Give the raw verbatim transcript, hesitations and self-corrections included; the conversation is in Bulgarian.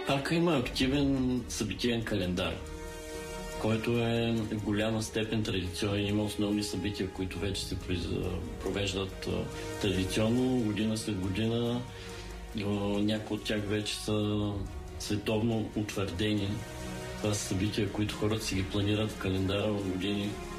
Парка има активен събитиен календар, който е в голяма степен традиционен. Има основни събития, които вече се провеждат традиционно, година след година. Някои от тях вече са световно утвърдени. Това са събития, които хората си ги планират в календара от години.